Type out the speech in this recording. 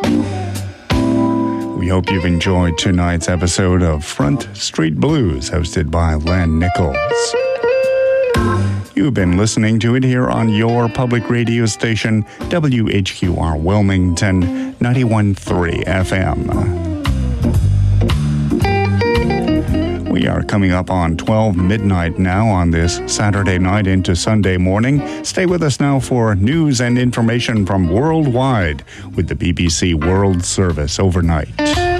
We hope you've enjoyed tonight's episode of Front Street Blues, hosted by Len Nichols. You've been listening to it here on your public radio station, WHQR Wilmington, 91.3 FM. We are coming up on 12 midnight now on this Saturday night into Sunday morning. Stay with us now for news and information from worldwide with the BBC World Service overnight.